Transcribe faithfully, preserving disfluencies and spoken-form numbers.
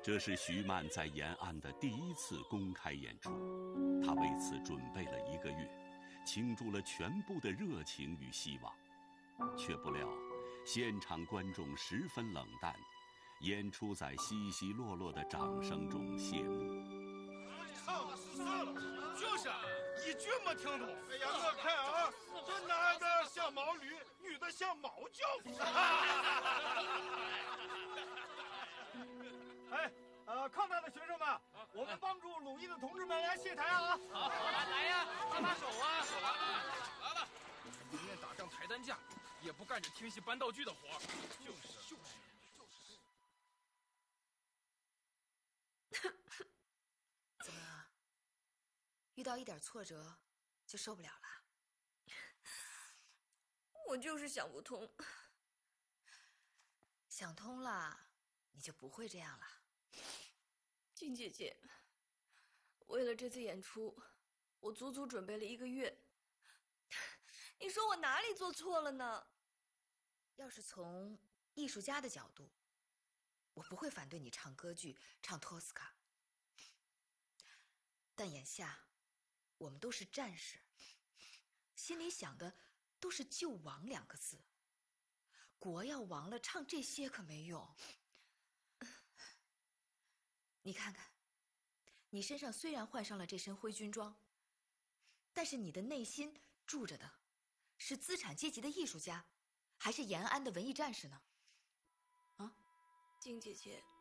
这是徐曼在延安的第一次公开演出，她为此准备了一个月，倾注了全部的热情与希望，却不料现场观众十分冷淡，演出在稀稀落落的掌声中谢幕。 上了是上了，就是一句没听懂。哎呀，我看啊，这男的像毛驴，女的像毛教夫。哎，呃，抗战的学生们，我们帮助鲁艺的同志们来卸台啊！ 好，来来呀，搭把手啊！手啊，来了。宁愿打仗抬担架，也不干这听戏搬道具的活。就是就是就是。 怎么，遇到一点挫折就受不了了？ 我就是想不通。 想通了，你就不会这样了。 金姐姐，为了这次演出，我足足准备了一个月。你说我哪里做错了呢？ 要是从艺术家的角度，我不会反对你唱歌剧，唱托斯卡。但眼下，我们都是战士，心里想的都是救亡两个字。国要亡了，唱这些可没用。你看看，你身上虽然换上了这身灰军装，但是你的内心住着的是资产阶级的艺术家，还是延安的文艺战士呢？啊， 金姐姐，